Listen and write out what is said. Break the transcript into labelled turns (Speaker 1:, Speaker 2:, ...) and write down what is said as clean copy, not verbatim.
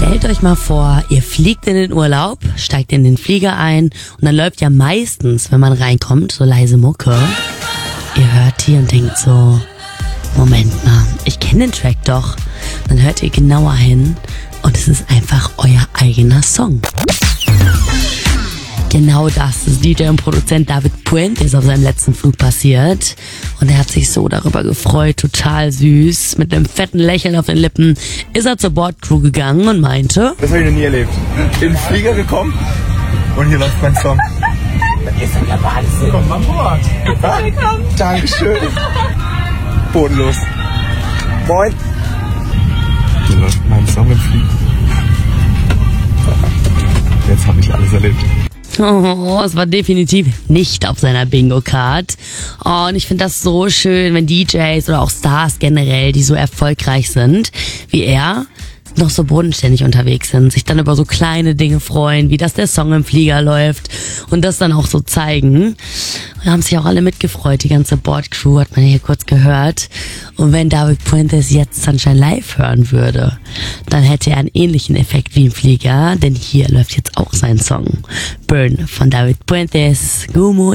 Speaker 1: Stellt euch mal vor, ihr fliegt in den Urlaub, steigt in den Flieger ein und dann läuft ja meistens, wenn man reinkommt, so leise Mucke. Ihr hört die und denkt so, Moment mal, ich kenne den Track doch. Dann hört ihr genauer hin und es ist einfach euer eigener Song. Genau das ist DJ und Produzent David Puentes auf seinem letzten Flug passiert. Und er hat sich so darüber gefreut, total süß. Mit einem fetten Lächeln auf den Lippen ist er zur Bordcrew gegangen und meinte:
Speaker 2: Das habe ich noch nie erlebt. Im Flieger gekommen und hier läuft mein Song. Das ist ja Wahnsinn. Komm an Bord. Willkommen. Dankeschön. Bodenlos. Moin. Hier läuft mein Song im Flieger. Jetzt habe ich alles erlebt.
Speaker 1: Oh, es war definitiv nicht auf seiner Bingo-Card. Oh, und ich finde das so schön, wenn DJs oder auch Stars generell, die so erfolgreich sind wie er, noch so bodenständig unterwegs sind, sich dann über so kleine Dinge freuen, wie dass der Song im Flieger läuft und das dann auch so zeigen. Und haben sich auch alle mitgefreut, die ganze Bordcrew hat man hier kurz gehört. Und wenn David Puentes jetzt Sunshine Live hören würde, dann hätte er einen ähnlichen Effekt wie im Flieger, denn hier läuft jetzt auch sein Song. Burn von David Puentes. Gumo.